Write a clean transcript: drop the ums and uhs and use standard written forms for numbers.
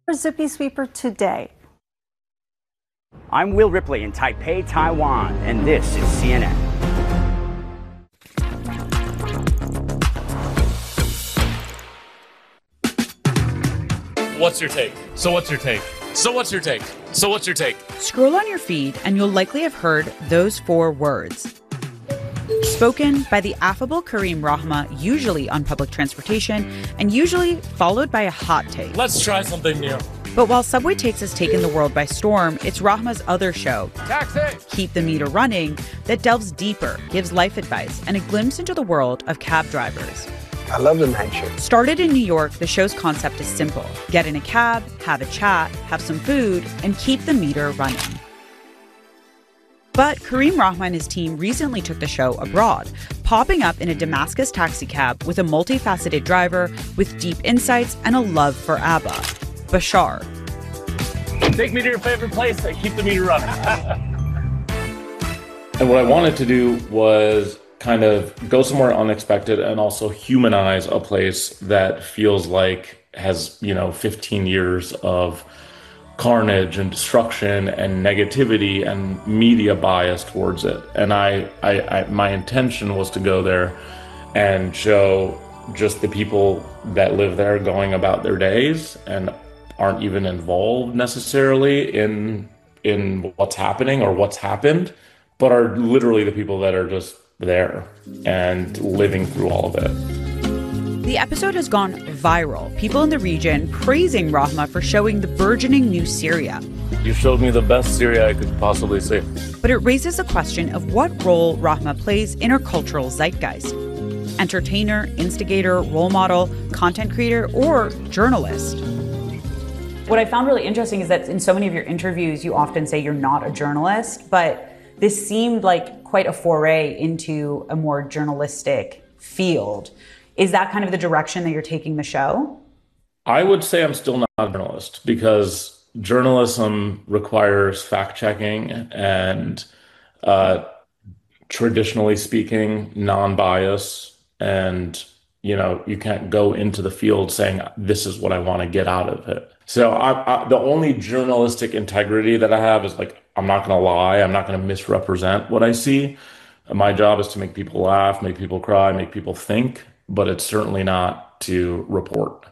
For Zippy Sweeper today. I'm Will Ripley in Taipei, Taiwan, and this is CNN. What's your take? So what's your take? So what's your take? So what's your take? Scroll on your feed and you'll likely have heard those 4 words. Spoken by the affable Kareem Rahma, usually on public transportation, and usually followed by a hot take. Let's try something new. But while Subway Takes has taken the world by storm, it's Rahma's other show, Taxi! Keep the Meter Running, that delves deeper, gives life advice, and a glimpse into the world of cab drivers. I love the night shift. Started in New York, the show's concept is simple. Get in a cab, have a chat, have some food, and keep the meter running. But Kareem Rahma and his team recently took the show abroad, popping up in a Damascus taxicab with a multifaceted driver with deep insights and a love for ABBA, Bashar. Take me to your favorite place and keep the meter running. And what I wanted to do was kind of go somewhere unexpected and also humanize a place that feels like has, 15 years of carnage and destruction and negativity and media bias towards it. And my intention was to go there and show just the people that live there going about their days and aren't even involved necessarily in what's happening or what's happened, but are literally the people that are just there and living through all of it. The episode has gone viral. People in the region praising Rahma for showing the burgeoning new Syria. You showed me the best Syria I could possibly see. But it raises the question of what role Rahma plays in our cultural zeitgeist. Entertainer, instigator, role model, content creator, or journalist. What I found really interesting is that in so many of your interviews, you often say you're not a journalist, but this seemed like quite a foray into a more journalistic field. Is that kind of the direction that you're taking the show? I would say I'm still not a journalist because journalism requires fact-checking and traditionally speaking, non-bias. And, you can't go into the field saying, this is what I want to get out of it. So the only journalistic integrity that I have is I'm not going to lie. I'm not going to misrepresent what I see. My job is to make people laugh, make people cry, make people think, but it's certainly not to report.